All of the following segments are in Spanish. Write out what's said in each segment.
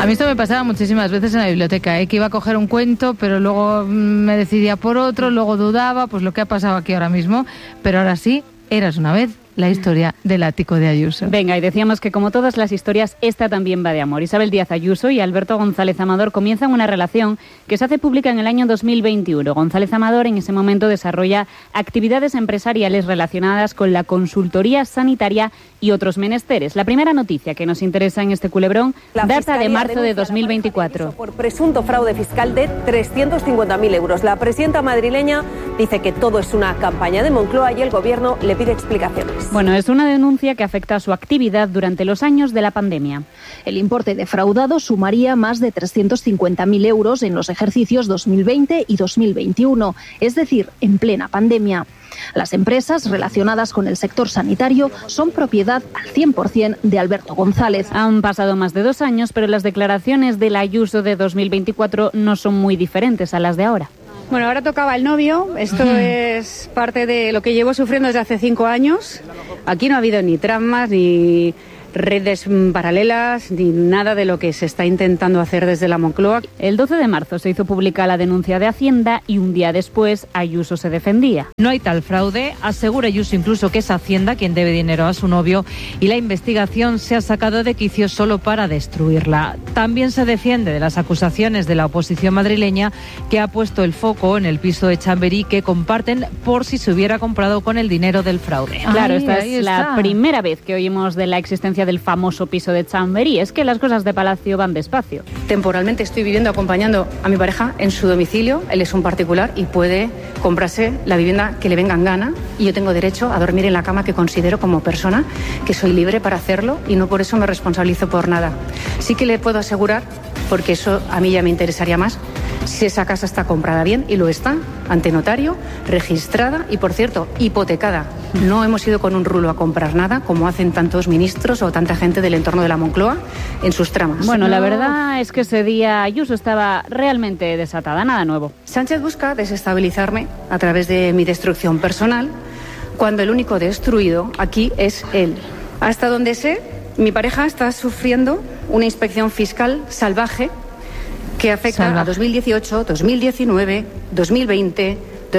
A mí esto me pasaba muchísimas veces en la biblioteca, que iba a coger un cuento, pero luego me decidía por otro, luego dudaba, pues lo que ha pasado aquí ahora mismo. Pero ahora sí, Eras una vez, la historia del ático de Ayuso. Venga, y decíamos que como todas las historias, esta también va de amor. Isabel Díaz Ayuso y Alberto González Amador comienzan una relación que se hace pública en el año 2021. González Amador en ese momento desarrolla actividades empresariales relacionadas con la consultoría sanitaria y otros menesteres. La primera noticia que nos interesa en este culebrón data de marzo de 2024. Por presunto fraude fiscal de 350.000 euros. La presidenta madrileña dice que todo es una campaña de Moncloa y el gobierno le pide explicaciones. Bueno, es una denuncia que afecta a su actividad durante los años de la pandemia. El importe defraudado sumaría más de 350.000 euros en los ejercicios 2020 y 2021, es decir, en plena pandemia. Las empresas relacionadas con el sector sanitario son propiedad al 100% de Alberto González. Han pasado más de 2 años, pero las declaraciones del Ayuso de 2024 no son muy diferentes a las de ahora. Bueno, ahora tocaba el novio. Esto es parte de lo que llevo sufriendo desde hace 5 años. Aquí no ha habido ni tramas, ni redes paralelas, ni nada de lo que se está intentando hacer desde la Moncloa. El 12 de marzo se hizo pública la denuncia de Hacienda y un día después Ayuso se defendía. No hay tal fraude, asegura Ayuso incluso que es Hacienda quien debe dinero a su novio y la investigación se ha sacado de quicio solo para destruirla. También se defiende de las acusaciones de la oposición madrileña que ha puesto el foco en el piso de Chamberí que comparten por si se hubiera comprado con el dinero del fraude. Claro, esta es la primera vez que oímos de la existencia del famoso piso de Chamberí. Es que las cosas de Palacio van despacio. Temporalmente estoy viviendo acompañando a mi pareja en su domicilio. Él es un particular y puede comprarse la vivienda que le venga en gana y yo tengo derecho a dormir en la cama que considero como persona que soy libre para hacerlo y no por eso me responsabilizo por nada. Sí que le puedo asegurar, porque eso a mí ya me interesaría más, si esa casa está comprada bien, y lo está, ante notario, registrada y, por cierto, hipotecada. No hemos ido con un rulo a comprar nada, como hacen tantos ministros o tanta gente del entorno de la Moncloa en sus tramas. Bueno, la verdad es que ese día Ayuso estaba realmente desatada, nada nuevo. Sánchez busca desestabilizarme a través de mi destrucción personal, cuando el único destruido aquí es él. Hasta donde sé, mi pareja está sufriendo una inspección fiscal salvaje que afecta a 2018, 2019, 2020,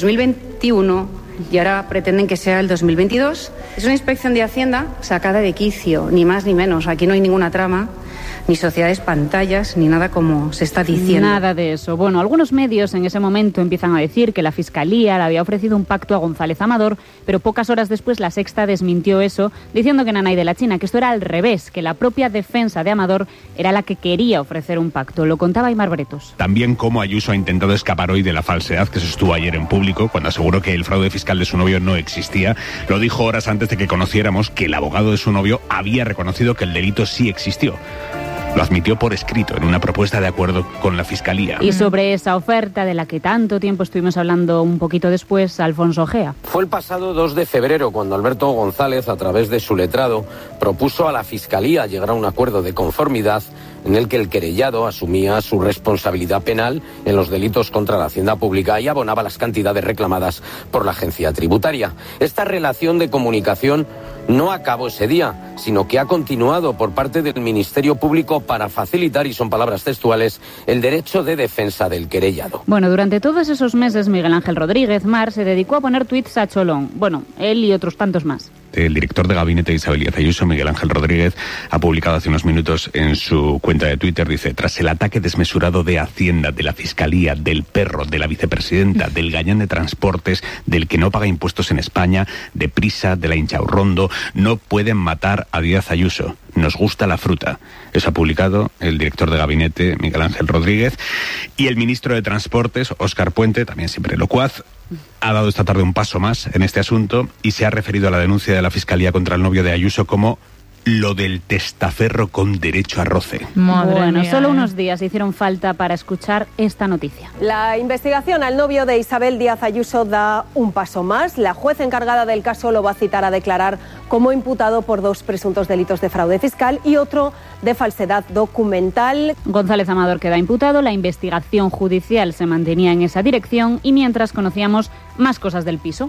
2021 y ahora pretenden que sea el 2022. Es una inspección de Hacienda sacada de quicio, ni más ni menos. Aquí no hay ninguna trama, ni sociedades pantallas, ni nada como se está diciendo. Nada de eso. Bueno, algunos medios en ese momento empiezan a decir que la Fiscalía le había ofrecido un pacto a González Amador, pero pocas horas después La Sexta desmintió eso, diciendo que Nanay de la China, que esto era al revés, que la propia defensa de Amador era la que quería ofrecer un pacto. Lo contaba Aimar Bretos. También cómo Ayuso ha intentado escapar hoy de la falsedad que sostuvo ayer en público, cuando aseguró que el fraude fiscal de su novio no existía. Lo dijo horas antes de que conociéramos que el abogado de su novio había reconocido que el delito sí existió. Lo admitió por escrito en una propuesta de acuerdo con la Fiscalía. Y sobre esa oferta de la que tanto tiempo estuvimos hablando un poquito después, Alfonso Gea. Fue el pasado 2 de febrero cuando Alberto González, a través de su letrado, propuso a la Fiscalía llegar a un acuerdo de conformidad en el que el querellado asumía su responsabilidad penal en los delitos contra la hacienda pública y abonaba las cantidades reclamadas por la agencia tributaria. Esta relación de comunicación no acabó ese día, sino que ha continuado por parte del Ministerio Público para facilitar, y son palabras textuales, el derecho de defensa del querellado. Bueno, durante todos esos meses Miguel Ángel Rodríguez Mar se dedicó a poner tuits a cholón. Bueno, él y otros tantos más. El director de gabinete de Isabel Díaz Ayuso, Miguel Ángel Rodríguez, ha publicado hace unos minutos en su cuenta de Twitter, dice: tras el ataque desmesurado de Hacienda, de la Fiscalía, del perro, de la vicepresidenta, del gañán de transportes, del que no paga impuestos en España, de Prisa, de la Inchaurrondo, no pueden matar a Díaz Ayuso. Nos gusta la fruta. Eso ha publicado el director de gabinete, Miguel Ángel Rodríguez, y el ministro de Transportes, Óscar Puente, también siempre locuaz, ha dado esta tarde un paso más en este asunto y se ha referido a la denuncia de la Fiscalía contra el novio de Ayuso como lo del testaferro con derecho a roce. Bueno, solo unos días hicieron falta para escuchar esta noticia. La investigación al novio de Isabel Díaz Ayuso da un paso más. La juez encargada del caso lo va a citar a declarar como imputado por 2 presuntos delitos de fraude fiscal y otro de falsedad documental. González Amador queda imputado, la investigación judicial se mantenía en esa dirección y mientras conocíamos más cosas del piso.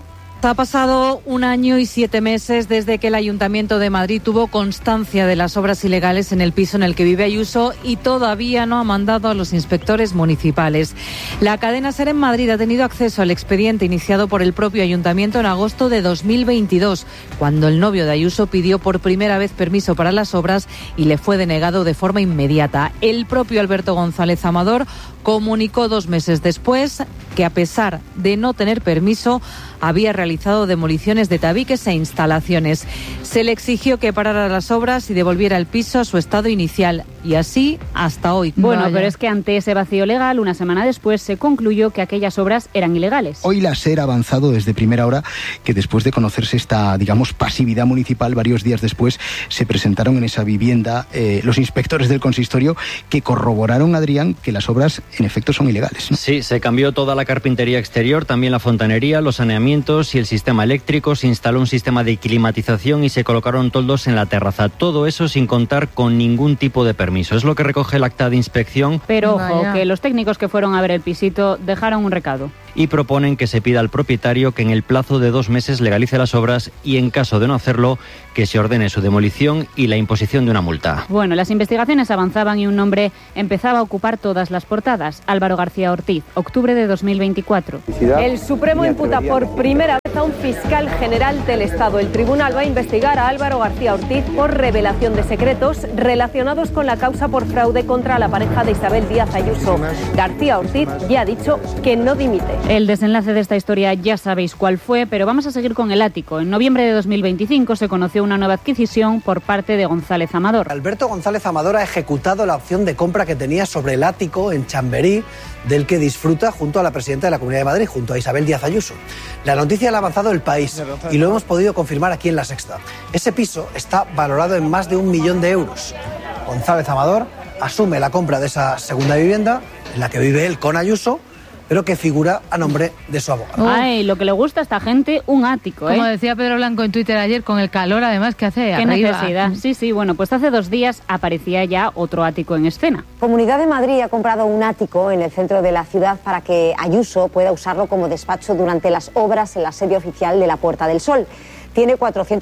Ha pasado 1 año y 7 meses desde que el Ayuntamiento de Madrid tuvo constancia de las obras ilegales en el piso en el que vive Ayuso y todavía no ha mandado a los inspectores municipales. La cadena SER en Madrid ha tenido acceso al expediente iniciado por el propio Ayuntamiento en agosto de 2022, cuando el novio de Ayuso pidió por primera vez permiso para las obras y le fue denegado de forma inmediata. El propio Alberto González Amador comunicó 2 meses después que, a pesar de no tener permiso, había realizado demoliciones de tabiques e instalaciones. Se le exigió que parara las obras y devolviera el piso a su estado inicial, y así hasta hoy. Bueno, pero es que ante ese vacío legal, 1 semana después se concluyó que aquellas obras eran ilegales. Hoy la SER ha avanzado desde primera hora que, después de conocerse esta, pasividad municipal, varios días después se presentaron en esa vivienda los inspectores del consistorio, que corroboraron, Adrián, que las obras en efecto son ilegales, ¿no? Sí, se cambió toda la carpintería exterior, también la fontanería, los saneamientos y el sistema eléctrico, se instaló un sistema de climatización y se colocaron toldos en la terraza. Todo eso sin contar con ningún tipo de permiso. Es lo que recoge el acta de inspección. Pero ojo, que los técnicos que fueron a ver el pisito dejaron un recado. Y proponen que se pida al propietario que en el plazo de 2 meses legalice las obras y, en caso de no hacerlo, que se ordene su demolición y la imposición de una multa. Bueno, las investigaciones avanzaban y un nombre empezaba a ocupar todas las portadas. Álvaro García Ortiz, octubre de 2024. El Supremo imputa por primera vez a un fiscal general del Estado. El tribunal va a investigar a Álvaro García Ortiz por revelación de secretos relacionados con la causa por fraude contra la pareja de Isabel Díaz Ayuso. García Ortiz ya ha dicho que no dimite. El desenlace de esta historia ya sabéis cuál fue, pero vamos a seguir con el ático. En noviembre de 2025 se conoció una nueva adquisición por parte de González Amador. Alberto González Amador ha ejecutado la opción de compra que tenía sobre el ático en Chamberí, del que disfruta junto a la presidenta de la Comunidad de Madrid, junto a Isabel Díaz Ayuso. La noticia la ha avanzado El País y lo hemos podido confirmar aquí en La Sexta. Ese piso está valorado en más de 1 millón de euros. González Amador asume la compra de esa segunda vivienda, en la que vive él con Ayuso, pero que figura a nombre de su abogado. Ay, lo que le gusta a esta gente, un ático, Como decía Pedro Blanco en Twitter ayer, con el calor además que hace ¿Qué arriba? necesidad? Sí, bueno, pues hace 2 días aparecía ya otro ático en escena. Comunidad de Madrid ha comprado un ático en el centro de la ciudad para que Ayuso pueda usarlo como despacho durante las obras en la sede oficial de la Puerta del Sol. Tiene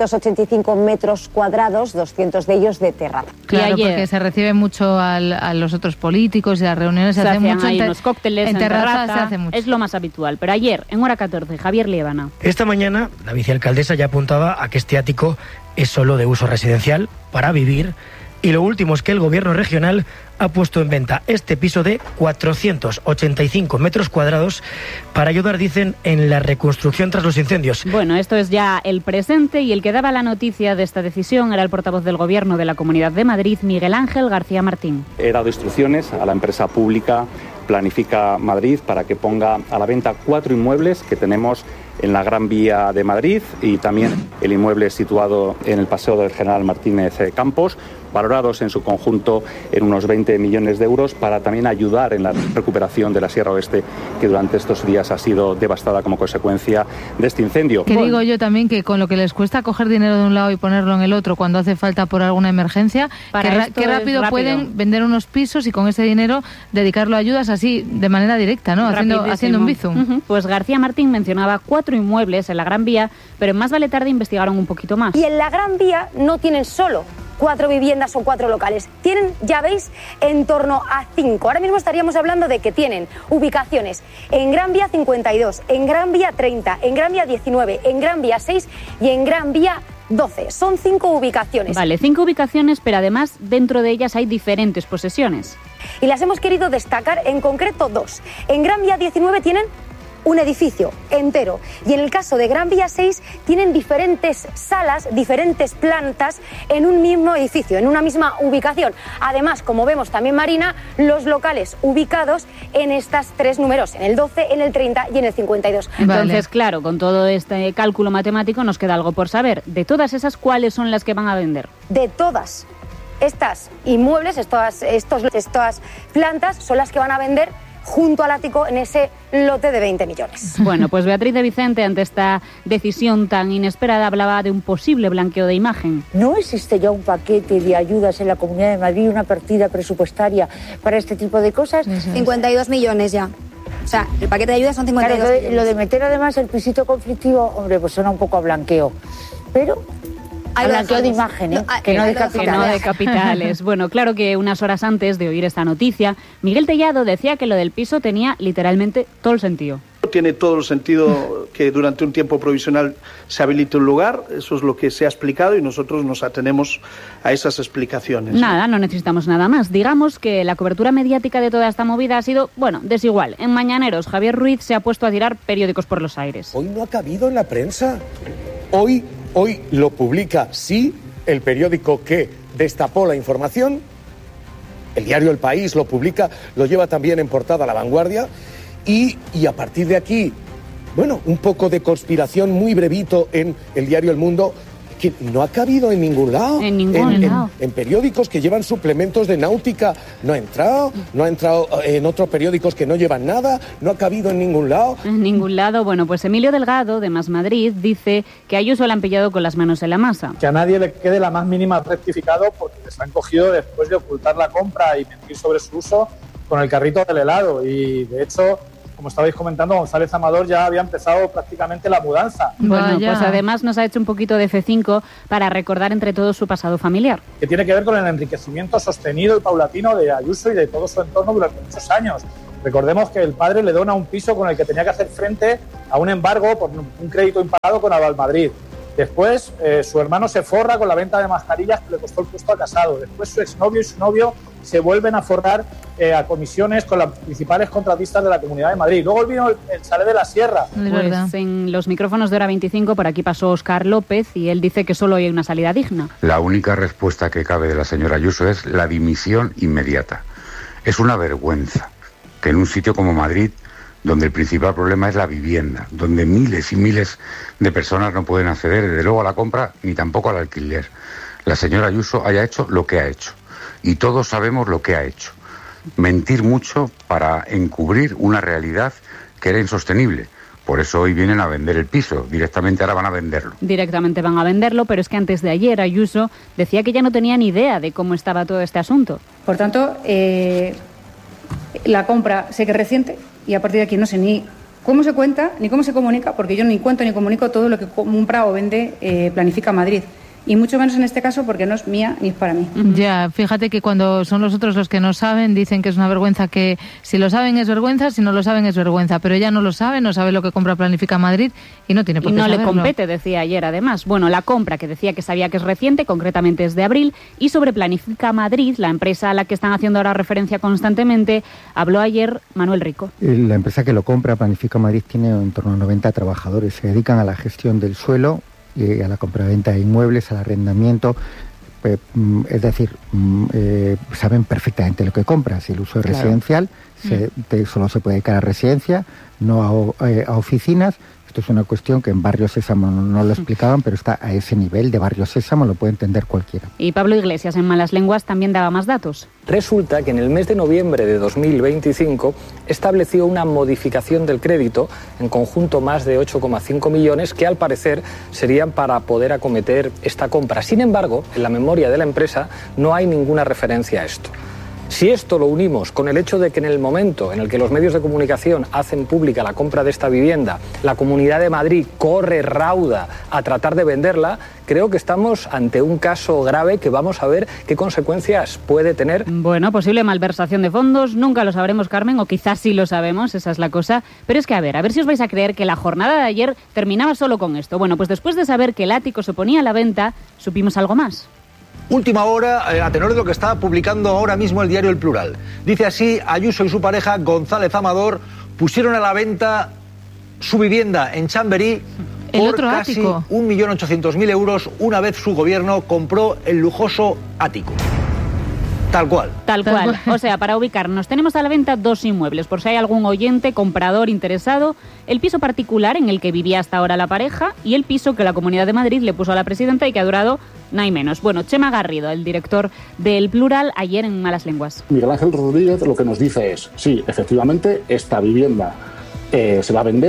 485 metros cuadrados, 200 de ellos de terraza. Claro, porque se recibe mucho a los otros políticos y las reuniones se hace mucho. Hay unos cócteles en terraza, se hace mucho. Es lo más habitual. Pero ayer, en hora 14, Javier Liébana. Esta mañana, la vicealcaldesa ya apuntaba a que este ático es solo de uso residencial, para vivir. Y lo último es que el gobierno regional ha puesto en venta este piso de 485 metros cuadrados para ayudar, dicen, en la reconstrucción tras los incendios. Bueno, esto es ya el presente, y el que daba la noticia de esta decisión era el portavoz del Gobierno de la Comunidad de Madrid, Miguel Ángel García Martín. He dado instrucciones a la empresa pública Planifica Madrid para que ponga a la venta 4 inmuebles que tenemos en la Gran Vía de Madrid y también el inmueble situado en el Paseo del General Martínez Campos, valorados en su conjunto en unos 20 millones de euros, para también ayudar en la recuperación de la Sierra Oeste, que durante estos días ha sido devastada como consecuencia de este incendio. Que digo yo también que con lo que les cuesta coger dinero de un lado y ponerlo en el otro cuando hace falta por alguna emergencia, qué rápido pueden vender unos pisos y con ese dinero dedicarlo a ayudas así de manera directa, ¿no? Haciendo un bizum. Pues García Martín mencionaba 4 inmuebles en la Gran Vía, pero en Más Vale Tarde investigaron un poquito más. Y en la Gran Vía no tienen solo 4 viviendas o 4 locales. Tienen, ya veis, en torno a 5. Ahora mismo estaríamos hablando de que tienen ubicaciones en Gran Vía 52, en Gran Vía 30, en Gran Vía 19, en Gran Vía 6 y en Gran Vía 12. Son 5 ubicaciones. Vale, 5 ubicaciones, pero además dentro de ellas hay diferentes posesiones. Y las hemos querido destacar, en concreto 2. En Gran Vía 19 tienen un edificio entero, y en el caso de Gran Vía 6 tienen diferentes salas, diferentes plantas en un mismo edificio, en una misma ubicación. Además, como vemos también, Marina, los locales ubicados en estas 3 números, en el 12, en el 30 y en el 52. Entonces, claro, con todo este cálculo matemático nos queda algo por saber. De todas esas, ¿cuáles son las que van a vender? De todas estas inmuebles, estas plantas, son las que van a vender junto al ático en ese lote de 20 millones. Bueno, pues Beatriz de Vicente, ante esta decisión tan inesperada, hablaba de un posible blanqueo de imagen. ¿No existe ya un paquete de ayudas en la Comunidad de Madrid, una partida presupuestaria para este tipo de cosas? 52 millones ya. O sea, el paquete de ayudas son 52 claro, millones. lo de meter además el pisito conflictivo, hombre, pues suena un poco a blanqueo. Pero... a blanqueo de imagen, que no de capitales. Que no de capitales. Bueno, claro que unas horas antes de oír esta noticia, Miguel Tellado decía que lo del piso tenía literalmente todo el sentido. Tiene todo el sentido que durante un tiempo provisional se habilite un lugar, eso es lo que se ha explicado y nosotros nos atenemos a esas explicaciones. Nada, no necesitamos nada más. Digamos que la cobertura mediática de toda esta movida ha sido, bueno, desigual. En Mañaneros, Javier Ruiz se ha puesto a tirar periódicos por los aires. Hoy no ha cabido en la prensa. Hoy lo publica, sí, el periódico que destapó la información. El diario El País lo publica, lo lleva también en portada La Vanguardia. Y a partir de aquí, bueno, un poco de conspiración muy brevito en el diario El Mundo, que no ha cabido en ningún lado. En ningún lado. En periódicos que llevan suplementos de náutica no ha entrado en otros periódicos que no llevan nada, no ha cabido en ningún lado. En ningún lado. Bueno, pues Emilio Delgado, de Más Madrid, dice que a Ayuso le han pillado con las manos en la masa. Que a nadie le quede la más mínima rectificado porque les han cogido después de ocultar la compra y mentir sobre su uso con el carrito del helado. Y de hecho, como estabais comentando, González Amador ya había empezado prácticamente la mudanza. Bueno, pues además nos ha hecho un poquito de F5 para recordar entre todos su pasado familiar. Que tiene que ver con el enriquecimiento sostenido y paulatino de Ayuso y de todo su entorno durante muchos años. Recordemos que el padre le dona un piso con el que tenía que hacer frente a un embargo por un crédito impagado con Avalmadrid. Después, su hermano se forra con la venta de mascarillas que le costó el puesto a Casado. Después, su exnovio y su novio se vuelven a forrar a comisiones con las principales contratistas de la Comunidad de Madrid. Luego vino el chalet de la Sierra. Pues en los micrófonos de Hora 25, por aquí pasó Óscar López y él dice que solo hay una salida digna. La única respuesta que cabe de la señora Ayuso es la dimisión inmediata. Es una vergüenza que en un sitio como Madrid, donde el principal problema es la vivienda, donde miles y miles de personas no pueden acceder, desde luego a la compra, ni tampoco al alquiler, la señora Ayuso haya hecho lo que ha hecho. Y todos sabemos lo que ha hecho. Mentir mucho para encubrir una realidad que era insostenible. Por eso hoy vienen a vender el piso. Directamente ahora van a venderlo. Directamente van a venderlo, pero es que antes de ayer Ayuso decía que ya no tenía ni idea de cómo estaba todo este asunto. Por tanto, la compra sé que es reciente y a partir de aquí no sé ni cómo se cuenta ni cómo se comunica, porque yo ni cuento ni comunico todo lo que compra o vende Planifica Madrid. Y mucho menos en este caso porque no es mía ni es para mí. Ya, fíjate que cuando son los otros los que no saben, dicen que es una vergüenza, que si lo saben es vergüenza, si no lo saben es vergüenza. Pero ella no lo sabe, no sabe lo que compra Planifica Madrid y no tiene por qué saberlo. Y no le compete, decía ayer además. Bueno, la compra que decía que sabía que es reciente, concretamente es de abril, y sobre Planifica Madrid, la empresa a la que están haciendo ahora referencia constantemente, habló ayer Manuel Rico. La empresa que lo compra, Planifica Madrid, tiene en torno a 90 trabajadores. Se dedican a la gestión del suelo, a la compraventa de inmuebles, al arrendamiento, es decir, saben perfectamente lo que compran. Si el uso es residencial, solo se puede dedicar a residencia, no a oficinas. Esto es una cuestión que en Barrio Sésamo no lo explicaban, pero está a ese nivel de Barrio Sésamo, lo puede entender cualquiera. Y Pablo Iglesias, en Malas Lenguas, también daba más datos. Resulta que en el mes de noviembre de 2025 estableció una modificación del crédito, en conjunto más de 8,5 millones, que al parecer serían para poder acometer esta compra. Sin embargo, en la memoria de la empresa no hay ninguna referencia a esto. Si esto lo unimos con el hecho de que en el momento en el que los medios de comunicación hacen pública la compra de esta vivienda, la Comunidad de Madrid corre rauda a tratar de venderla, creo que estamos ante un caso grave que vamos a ver qué consecuencias puede tener. Bueno, posible malversación de fondos, nunca lo sabremos, Carmen, o quizás sí lo sabemos, esa es la cosa. Pero es que, a ver si os vais a creer que la jornada de ayer terminaba solo con esto. Bueno, pues después de saber que el ático se ponía a la venta, supimos algo más. Última hora, a tenor de lo que está publicando ahora mismo el diario El Plural. Dice así: Ayuso y su pareja González Amador pusieron a la venta su vivienda en Chamberí por casi 1.800.000 euros una vez su gobierno compró el lujoso ático. Tal cual. Tal cual. O sea, para ubicarnos, tenemos a la venta dos inmuebles, por si hay algún oyente, comprador interesado: el piso particular en el que vivía hasta ahora la pareja y el piso que la Comunidad de Madrid le puso a la presidenta y que ha durado nada y menos. Bueno, Chema Garrido, el director del Plural, ayer en Malas Lenguas. Miguel Ángel Rodríguez lo que nos dice es: sí, efectivamente, esta vivienda se va a vender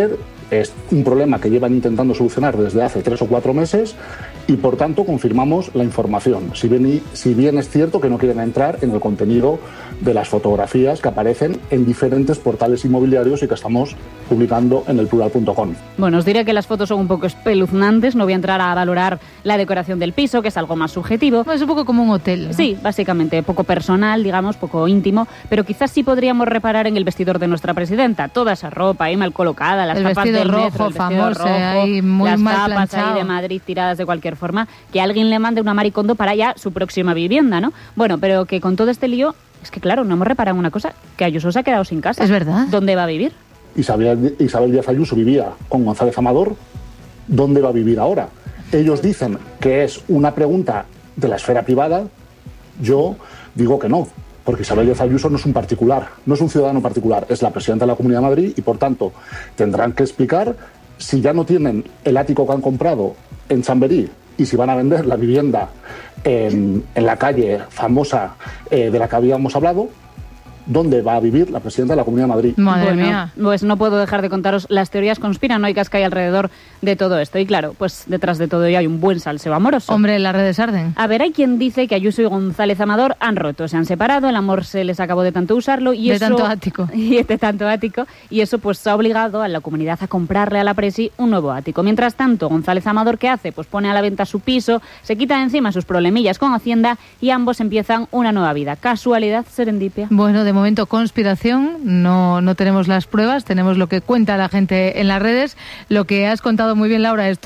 Es un problema que llevan intentando solucionar desde hace 3 o 4 meses y, por tanto, confirmamos la información. Si bien es cierto que no quieren entrar en el contenido de las fotografías que aparecen en diferentes portales inmobiliarios y que estamos publicando en elplural.com. Bueno, os diré que las fotos son un poco espeluznantes. No voy a entrar a valorar la decoración del piso, que es algo más subjetivo. Es un poco como un hotel, ¿no? Sí, básicamente, poco personal, digamos, poco íntimo, pero quizás sí podríamos reparar en el vestidor de nuestra presidenta. Toda esa ropa ahí mal colocada, las tapas del rojo, metro, el vestido famoso, rojo, ahí muy las mal tapas planchado. ahí de Madrid tiradas de cualquier forma, que alguien le mande una maricondo para ya su próxima vivienda, ¿no? Bueno, pero que con todo este lío, es que claro, no hemos reparado una cosa, que Ayuso se ha quedado sin casa. Es verdad. ¿Dónde va a vivir? Isabel Díaz Ayuso vivía con González Amador. ¿Dónde va a vivir ahora? Ellos dicen que es una pregunta de la esfera privada. Yo digo que no, porque Isabel Díaz Ayuso no es un particular, no es un ciudadano particular, es la presidenta de la Comunidad de Madrid y, por tanto, tendrán que explicar si ya no tienen el ático que han comprado en Chamberí y si van a vender la vivienda en la calle famosa de la que habíamos hablado. ¿Dónde va a vivir la presidenta de la Comunidad de Madrid? Madre mía. Pues no puedo dejar de contaros las teorías conspiranoicas que hay alrededor de todo esto. Y claro, pues detrás de todo ello hay un buen salseo amoroso. Hombre, las redes arden. A ver, hay quien dice que Ayuso y González Amador han roto, se han separado, el amor se les acabó de tanto usarlo y de eso... tanto ático. Y de tanto ático. Y eso pues ha obligado a la comunidad a comprarle a la presi un nuevo ático. Mientras tanto, González Amador, ¿qué hace? Pues pone a la venta su piso, se quita de encima sus problemillas con Hacienda y ambos empiezan una nueva vida. Casualidad, serendipia. Bueno, de momento conspiración, no tenemos las pruebas, tenemos lo que cuenta la gente en las redes. Lo que has contado muy bien, Laura, es